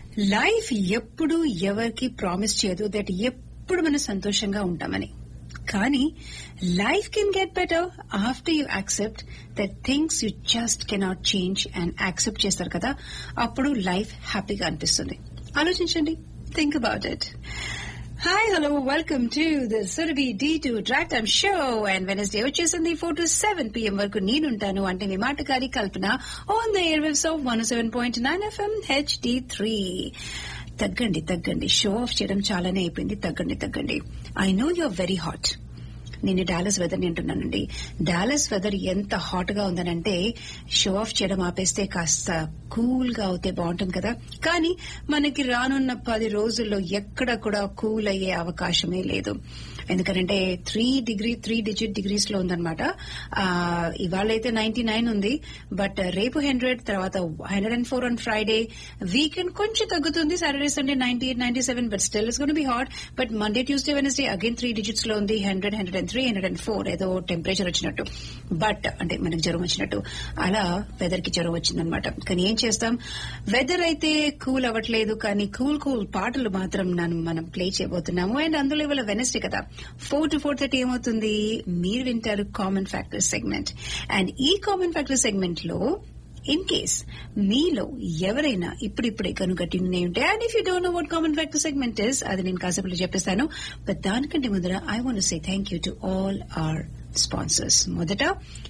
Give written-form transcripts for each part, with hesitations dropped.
Life ఎప్పుడు ఎవరికి promise చేయదు దట్ ఎప్పుడు మనం సంతోషంగా ఉంటామని. కానీ life can get better after you accept that things you just cannot change and accept చేస్తారు కదా, అప్పుడు లైఫ్ హ్యాపీగా అనిపిస్తుంది. ఆలోచించండి, think about it. Hi, hello, welcome to the Surabhi D2 Track Time Show. And Wednesday వచ్చేసింది 4 to 7 p.m. వరకు నేనుంటాను అంటే మీ మాటకారి కల్పన on the airwaves of 107.9 FM HD3. తగ్గండి, show off చేయడం చాలానే అయిపోయింది. తగ్గండి. I know you're very hot. నేను డాలస్ వెదర్ ని అంటున్నానండి. Dallas weather ఎంత హాట్ గా ఉందనంటే షో ఆఫ్ చేయడం ఆపేస్తే కాస్త కూల్ గా అవుతే బాగుంటుంది కదా. కానీ మనకి రానున్న 10 రోజుల్లో ఎక్కడ కూడా కూల్ అయ్యే అవకాశమే లేదు. ఎందుకంటే 3 డిజిట్ డిగ్రీస్ లో ఉందన్నమాట. ఇవాళ అయితే 99 ఉంది, బట్ రేపు 100, తర్వాత 104 ఆన్ ఫ్రైడే. వీకెండ్ కొంచెం తగ్గుతుంది, Saturday Sunday 98, 97, but still it's gonna B hot. But Monday, Tuesday, Wednesday again 3 digits లో ఉంది. 100, 103, 104 ఏదో టెంపరేచర్ వచ్చినట్టు, బట్ అంటే మనకి జ్వరం వచ్చినట్టు. అలా వెదర్ కి జ్వరం వచ్చిందనమాట. కానీ ఏం చేస్తాం, వెదర్ అయితే కూల్ అవ్వట్లేదు, కానీ కూల్ పాటలు మాత్రం మనం ప్లే చేయబోతున్నాము. అండ్ అందులో ఇవాళ వెనస్డే కదా, 4 to 4:30 ఏమవుతుంది, మీరు వింటారు కామన్ ఫ్యాక్టర్ సెగ్మెంట్. అండ్ ఈ కామన్ ఫ్యాక్టర్ సెగ్మెంట్ లో ఇన్ కేస్ మీలో ఎవరైనా ఇప్పుడిప్పుడే కనుక ట్యూన్ అయి ఉంటే, and if you don't know what common factor segment is, అది నేను కాసేపులో చెప్పేస్తాను. బట్ దానికంటే ముందర I want to say thank you to all our sponsors. మొదట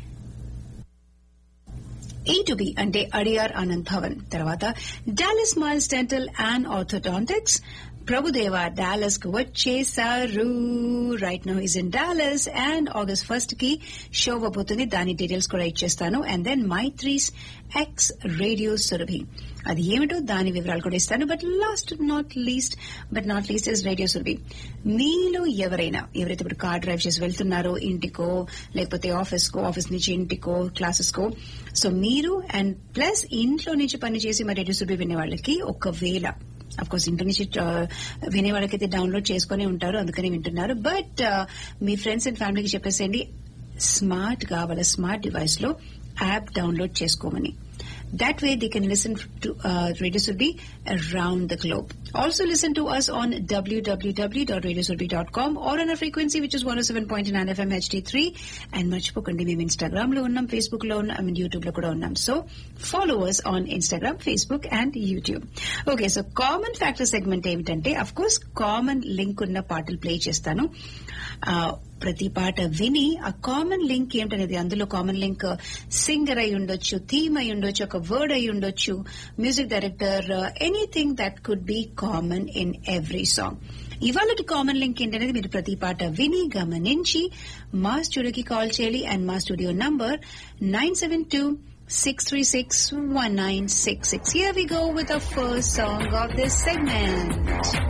A2B అంటే అడియార్ ఆనంద్ భవన్, తర్వాత Dallas smiles dental and orthodontics. Prabhudeva Dallas కు వచ్చేసారు. Right now is in Dallas and August 1st కి షో అవబోతుంది. దాని డీటెయిల్స్ కూడా ఇచ్చేస్తాను. And then Maitri's X radio Surabhi, అది ఏమిటో దాని వివరాలు కూడా ఇస్తాను. But not least is radio Surabhi. మీలో ఎవరైతే ఇప్పుడు కార్ డ్రైవ్ చేసి వెళ్తున్నారో ఇంటికో, లేకపోతే ఆఫీస్ నుంచి ఇంటికో, క్లాసెస్ కో, సో మీరు అండ్ ప్లస్ ఇంట్లో నుంచి పని చేసి మరి రేడియో సురభి వినే వాళ్ళకి, ఒకవేళ అఫ్ కోర్స్ ఇంటి నుంచి వినే వాళ్ళకైతే డౌన్లోడ్ చేసుకునే ఉంటారు, అందుకని వింటున్నారు. బట్ మీ ఫ్రెండ్స్ అండ్ ఫ్యామిలీకి చెప్పేసేయండి, స్మార్ట్ గా వాళ్ళ స్మార్ట్ డివైస్ లో యాప్ డౌన్లోడ్ చేసుకోమని. That way they can listen to Radio Surabhi around the globe. Also listen to us on www.radiosurabhi.com or on a frequency which is 107.9 FM HD3. And మర్చిపోకండి, మేము Instagram లో ఉన్నాం, Facebook లో ఉన్నాం, YouTube లో కూడా ఉన్నాం. So follow us on Instagram, Facebook and YouTube. Okay, so common factor segment ఏమిటంటే, of course కామన్ లింక్ ఉన్న పాటలు ప్లే చేస్తాను. ప్రతి పాట విని ఆ కామన్ లింక్ ఏమిటనేది, అందులో కామన్ లింక్ సింగర్ అయి ఉండొచ్చు, థీమ్ అయి ఉండొచ్చు, ఒక వర్డ్ అయి ఉండొచ్చు, music director, anything that could be common in every song. ఇవాళ కామన్ లింక్ ఏంటనేది మీరు ప్రతి పాట విని గమనించి మా స్టూడియోకి కాల్ చేయాలి. అండ్ మా studio number 972-636-1966. Here we go with the first song of this segment.